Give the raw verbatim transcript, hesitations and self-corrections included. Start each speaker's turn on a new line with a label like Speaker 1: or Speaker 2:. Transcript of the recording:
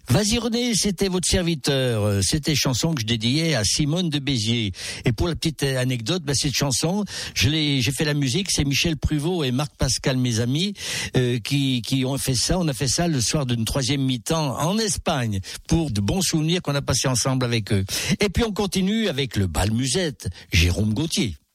Speaker 1: Vas-y René, c'était votre serviteur. C'était chanson que je dédiais à Simone de Béziers. Et pour la petite anecdote, bah, cette chanson, je l'ai, j'ai fait la musique. C'est Michel Pruvot et Marc Pascal, mes amis, euh, qui qui ont fait ça. On a fait ça le soir d'une troisième mi-temps en Espagne pour de bons souvenirs qu'on a passés ensemble avec eux. Et puis on continue avec le bal musette, Jérôme Gauthier.